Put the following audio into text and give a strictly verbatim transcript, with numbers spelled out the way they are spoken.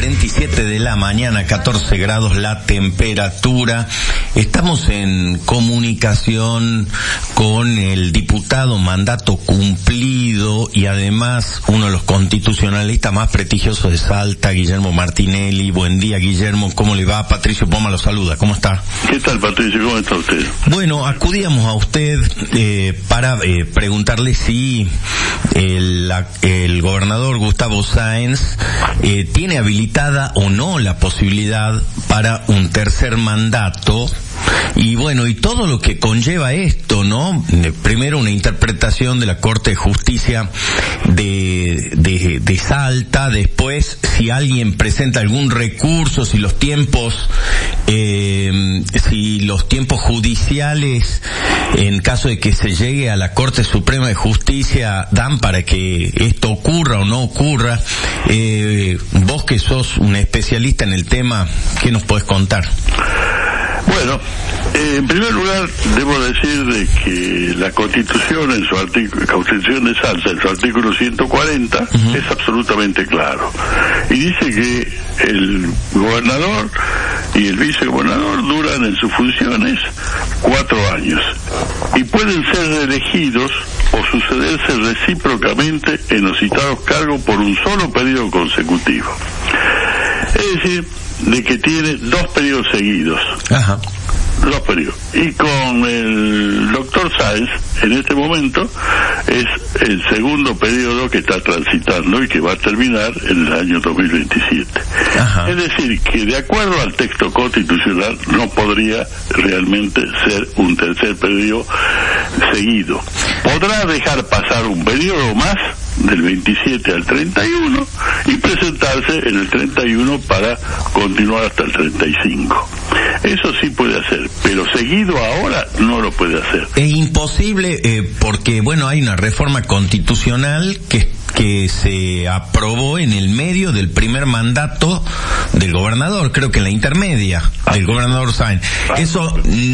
cuarenta y siete de la mañana, catorce grados la temperatura. Estamos en comunicación con el diputado mandato cumplido y además uno de los constitucionalistas más prestigiosos de Salta, Guillermo Martinelli. Buen día, Guillermo, ¿cómo le va? Patricio Poma lo saluda, ¿cómo está? ¿Qué tal, Patricio? ¿Cómo está usted? Bueno, acudíamos a usted eh, para eh, preguntarle si el, la, el gobernador Gustavo Sáenz eh, tiene habilitada o no la posibilidad para un tercer mandato. Y bueno, y todo lo que conlleva esto, ¿no? Primero una interpretación de la Corte de Justicia de, de, de Salta, después si alguien presenta algún recurso, si los tiempos, eh, si los tiempos judiciales, en caso de que se llegue a la Corte Suprema de Justicia, dan para que esto ocurra o no ocurra. Eh, vos que sos un especialista en el tema, ¿qué nos podés contar? Bueno, eh, en primer lugar debo decir de que la Constitución en su artículo, Constitución de Salta, en su artículo ciento cuarenta, uh-huh. es absolutamente claro. Y dice que el gobernador y el vicegobernador duran en sus funciones cuatro años y pueden ser reelegidos o sucederse recíprocamente en los citados cargos por un solo periodo consecutivo. Es decir, de que tiene dos periodos seguidos. Ajá. Dos periodos. Y con el doctor Sáenz, en este momento, es el segundo periodo que está transitando y que va a terminar en el año dos mil veintisiete. Ajá. Es decir, que de acuerdo al texto constitucional no podría realmente ser un tercer periodo seguido. Podrá dejar pasar un periodo más del veintisiete al treinta y uno y presentarse en el treinta y uno para continuar hasta el treinta y cinco. Eso sí puede hacer, pero seguido ahora no lo puede hacer. Es imposible eh, porque, bueno, hay una reforma constitucional que que se aprobó en el medio del primer mandato del gobernador, creo que en la intermedia del gobernador Sáenz. Eso